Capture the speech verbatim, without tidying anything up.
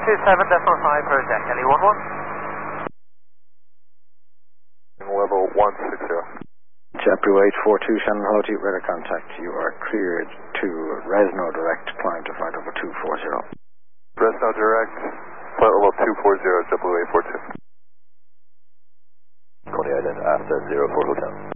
two seven decimal five for deck, Heli one one. Level one six zero. JetBlue eight four two, Shannon Hello to you, radar contact. You are cleared to Resno Direct, climb to flight over two four zero. Resno Direct, flight level two four zero, JetBlue eight four two. Coney Island after zero four Hotel.